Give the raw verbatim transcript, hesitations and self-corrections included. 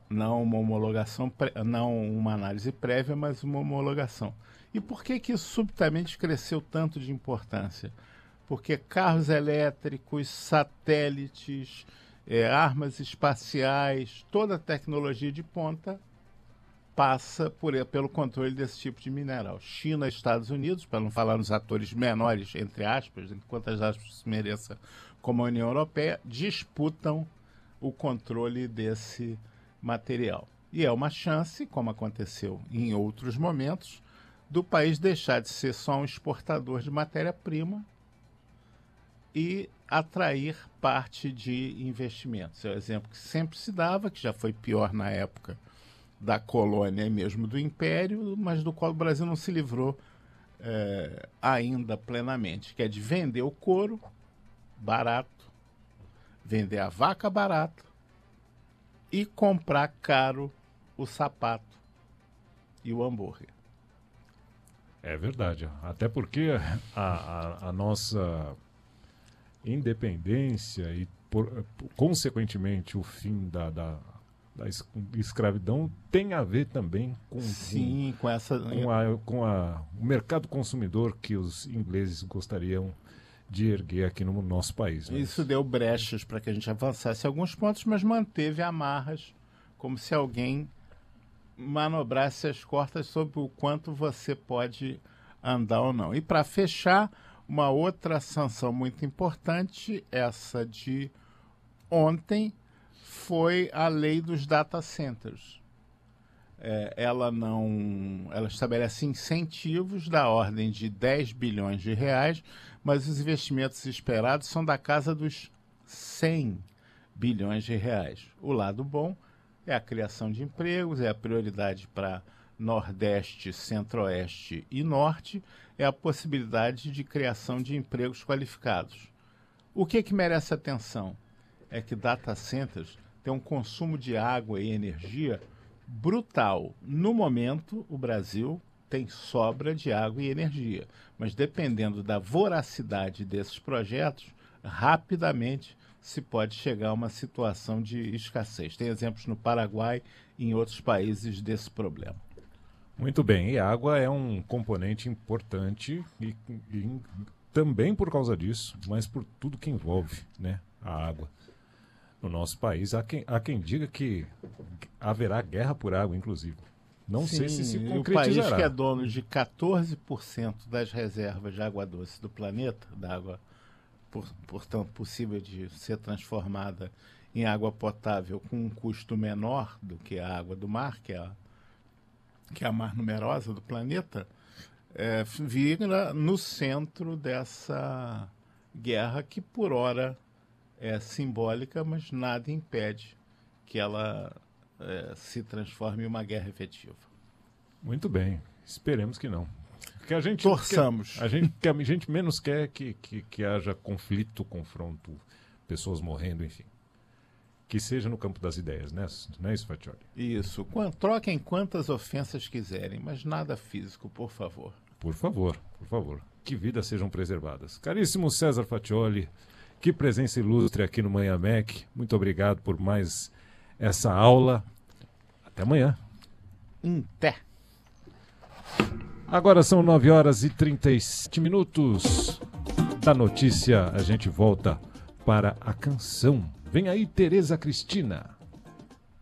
Não uma homologação, pré- não uma análise prévia, mas uma homologação. E por que que isso subitamente cresceu tanto de importância? Porque carros elétricos, satélites, eh, armas espaciais, toda a tecnologia de ponta passa por, pelo controle desse tipo de mineral. China e Estados Unidos, para não falar nos atores menores, entre aspas, enquanto as aspas se mereça, como a União Europeia, disputam o controle desse material. E é uma chance, como aconteceu em outros momentos, do país deixar de ser só um exportador de matéria-prima e atrair parte de investimentos. É o exemplo que sempre se dava, que já foi pior na época da colônia e mesmo do império, mas do qual o Brasil não se livrou é, ainda plenamente, que é de vender o couro barato, vender a vaca barato e comprar caro o sapato e o hambúrguer. É verdade. Até porque a, a, a nossa independência e, por, consequentemente, o fim da, da, da es- escravidão tem a ver também com, Sim, com essa. com, com, a, com a, o mercado consumidor que os ingleses gostariam de erguer aqui no nosso país. Mas... Isso deu brechas para que a gente avançasse alguns pontos, mas manteve amarras, como se alguém manobrasse as cordas sobre o quanto você pode andar ou não. E para fechar, uma outra sanção muito importante, essa de ontem, foi a lei dos data centers. É, ela não, ela estabelece incentivos da ordem de dez bilhões de reais, mas os investimentos esperados são da casa dos cem bilhões de reais. O lado bom é a criação de empregos, é a prioridade para Nordeste, Centro-Oeste e Norte, é a possibilidade de criação de empregos qualificados. O que que merece atenção? É que data centers têm um consumo de água e energia brutal. No momento, o Brasil tem sobra de água e energia, mas dependendo da voracidade desses projetos, rapidamente se pode chegar a uma situação de escassez. Tem exemplos no Paraguai e em outros países desse problema. Muito bem, e a água é um componente importante e, e também por causa disso, mas por tudo que envolve, né, a água. No nosso país, há quem, há quem diga que haverá guerra por água, inclusive. Não Sim, sei se se e o concretizará. país que é dono de quatorze por cento das reservas de água doce do planeta, da água, por, portanto, possível de ser transformada em água potável com um custo menor do que a água do mar, que é a, que é a mais numerosa do planeta, é, vira no centro dessa guerra que, por hora, é simbólica, mas nada impede que ela é, se transforme em uma guerra efetiva. Muito bem, esperemos que não. Que a gente Torçamos. Quer, a, gente, que a gente menos quer que, que, que haja conflito, confronto, pessoas morrendo, enfim. Que seja no campo das ideias, né? Não é isso, Fatioli? Isso. Qu- Troquem quantas ofensas quiserem, mas nada físico, por favor. Por favor, por favor. Que vidas sejam preservadas. Caríssimo César Fatioli, que presença ilustre aqui no Manhã Mac. Muito obrigado por mais essa aula. Até amanhã. Até. Agora são nove horas e trinta e sete minutos. Da notícia, a gente volta para a canção. Vem aí, Tereza Cristina.